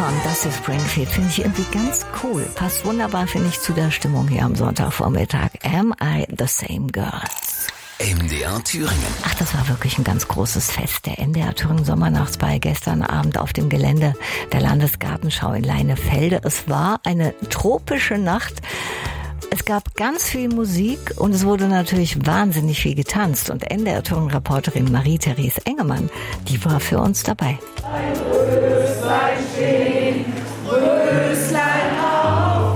von Dusty Springfield finde ich irgendwie ganz cool. Passt wunderbar, finde ich, zu der Stimmung hier am Sonntagvormittag. Am I the Same Girl? MDR Thüringen. Ach, das war wirklich ein ganz großes Fest. Der MDR Thüringen Sommernachtsball gestern Abend auf dem Gelände der Landesgartenschau in Leinefelde. Es war eine tropische Nacht. Es gab ganz viel Musik und es wurde natürlich wahnsinnig viel getanzt. Und MDR Thüringen-Reporterin Marie-Therese Engemann, die war für uns dabei. Ein Röslein steht, Röslein auf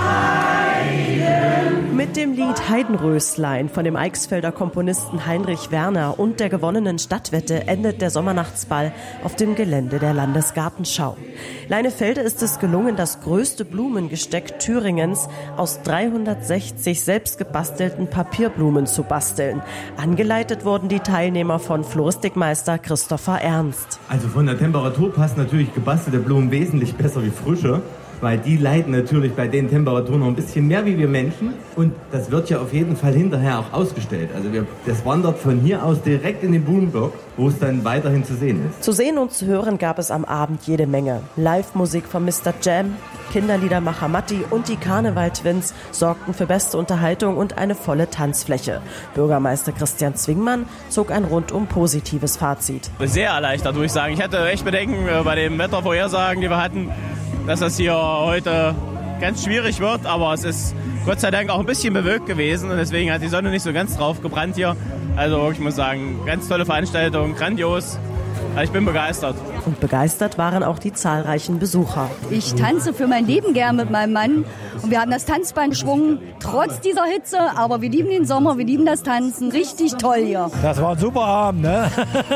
der Heide. Mit dem Lied Heidenröslein von dem Eichsfelder Komponisten Heinrich Werner und der gewonnenen Stadtwette endet der Sommernachtsball auf dem Gelände der Landesgartenschau. Leinefelde ist es gelungen, das größte Blumengesteck Thüringens aus 360 selbst gebastelten Papierblumen zu basteln. Angeleitet wurden die Teilnehmer von Floristikmeister Christopher Ernst. Also von der Temperatur passen natürlich gebastelte Blumen wesentlich besser wie frische, weil die leiden natürlich bei den Temperaturen noch ein bisschen mehr wie wir Menschen. Und das wird ja auf jeden Fall hinterher auch ausgestellt. Also das wandert von hier aus direkt in den Blumenblock, wo es dann weiterhin zu sehen ist. Zu sehen und zu hören gab es am Abend jede Menge. Live-Musik von Mr. Jam, Kinderliedermacher Matti und die Karneval-Twins sorgten für beste Unterhaltung und eine volle Tanzfläche. Bürgermeister Christian Zwingmann zog ein rundum positives Fazit. Sehr erleichtert, würde ich sagen. Ich hatte echt Bedenken bei den Wettervorhersagen, die wir hatten, dass das hier heute ganz schwierig wird, aber es ist Gott sei Dank auch ein bisschen bewölkt gewesen und deswegen hat die Sonne nicht so ganz drauf gebrannt hier. Also ich muss sagen, ganz tolle Veranstaltung, grandios. Ich bin begeistert. Und begeistert waren auch die zahlreichen Besucher. Ich tanze für mein Leben gern mit meinem Mann und wir haben das Tanzbein geschwungen, trotz dieser Hitze, aber wir lieben den Sommer, wir lieben das Tanzen, richtig toll hier. Das war ein super Abend, ne?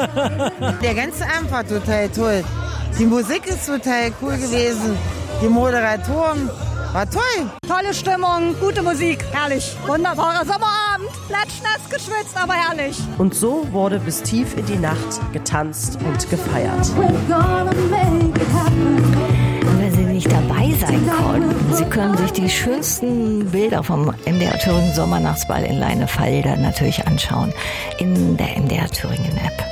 Der ganze Abend war total toll. Die Musik ist total cool gewesen. Die Moderatoren war toll. Tolle Stimmung, gute Musik, herrlich. Wunderbarer Sommerabend, klatschnass geschwitzt, aber herrlich. Und so wurde bis tief in die Nacht getanzt und gefeiert. Und wenn Sie nicht dabei sein konnten, Sie können sich die schönsten Bilder vom MDR Thüringen Sommernachtsball in Leinefelde natürlich anschauen in der MDR Thüringen App.